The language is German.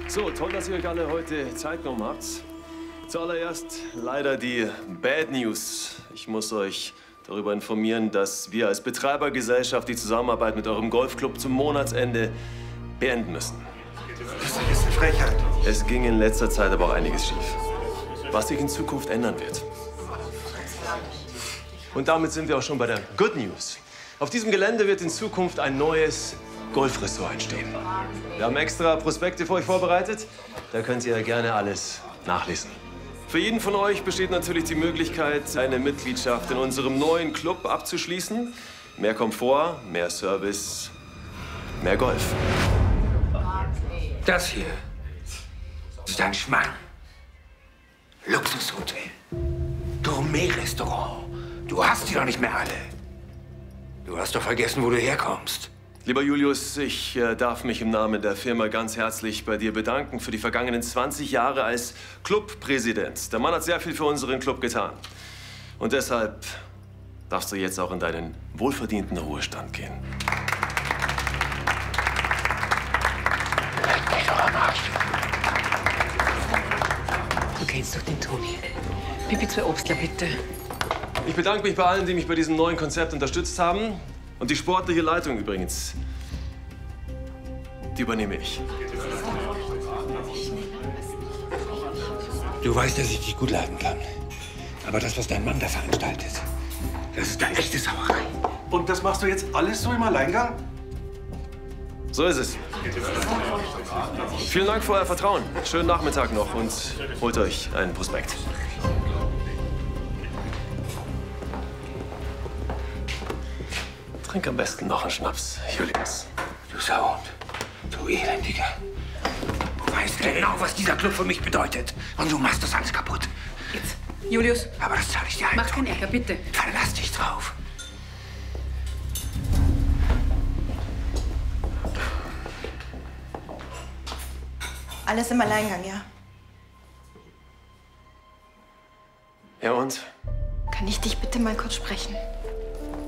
So, toll, dass ihr euch alle heute Zeit genommen habt. Zuallererst leider die Bad News. Ich muss euch darüber informieren, dass wir als Betreibergesellschaft die Zusammenarbeit mit eurem Golfclub zum Monatsende beenden müssen. Das ist eine Frechheit. Es ging in letzter Zeit aber auch einiges schief, was sich in Zukunft ändern wird. Und damit sind wir auch schon bei der Good News. Auf diesem Gelände wird in Zukunft ein neues Golfressort entstehen. Wir haben extra Prospekte für euch vorbereitet. Da könnt ihr gerne alles nachlesen. Für jeden von euch besteht natürlich die Möglichkeit, eine Mitgliedschaft in unserem neuen Club abzuschließen. Mehr Komfort, mehr Service, mehr Golf. Das hier ist ein Schmarrn. Luxushotel. Gourmet-Restaurant. Du hast die doch nicht mehr alle. Du hast doch vergessen, wo du herkommst. Lieber Julius, ich darf mich im Namen der Firma ganz herzlich bei dir bedanken für die vergangenen 20 Jahre als Clubpräsident. Der Mann hat sehr viel für unseren Club getan. Und deshalb darfst du jetzt auch in deinen wohlverdienten Ruhestand gehen. Leck mich doch am Arsch. Du kennst doch den Toni. Pipi, 2 Obstler, bitte. Ich bedanke mich bei allen, die mich bei diesem neuen Konzept unterstützt haben. Und die sportliche Leitung übrigens, die übernehme ich. Du weißt, dass ich dich gut leiden kann. Aber das, was dein Mann da veranstaltet, das ist eine echte Sauerei. Und das machst du jetzt alles so im Alleingang? So ist es. Vielen Dank für euer Vertrauen. Schönen Nachmittag noch und holt euch einen Prospekt. Trink am besten noch einen Schnaps, Julius. Du Sauhund, du Elendiger. Du weißt genau, was dieser Club für mich bedeutet. Und du machst das alles kaputt. Jetzt, Julius, Aber das zahle ich dir ein. mach keinen Ärger, bitte. Verlass dich drauf. Alles im Alleingang, ja? Ja und? Kann ich dich bitte mal kurz sprechen?